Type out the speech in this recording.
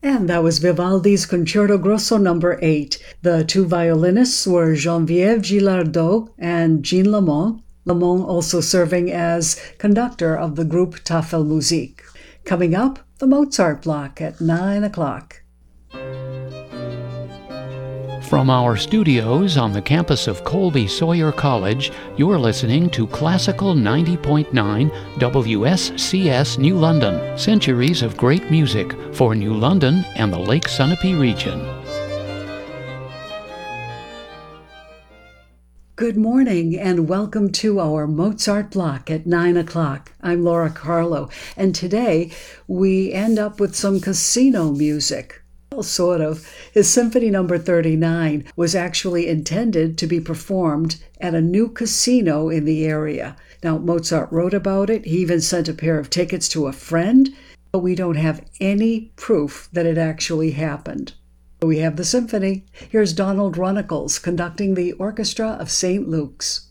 And that was Vivaldi's Concerto Grosso No. 8. The two violinists were Geneviève Gillardot and Jean Lamont. Lamont also serving as conductor of the group Tafelmusik. Coming up, the Mozart block at 9 o'clock. From our studios on the campus of Colby Sawyer College, you're listening to Classical 90.9 WSCS New London. Centuries of great music for New London and the Lake Sunapee region. Good morning and welcome to our Mozart block at 9 o'clock. I'm Laura Carlo, and today we end up with some casino music. Well, sort of. His Symphony No. 39 was actually intended to be performed at a new casino in the area. Now, Mozart wrote about it. He even sent a pair of tickets to a friend, but we don't have any proof that it actually happened. We have the symphony. Here's Donald Runnicles conducting the Orchestra of St. Luke's.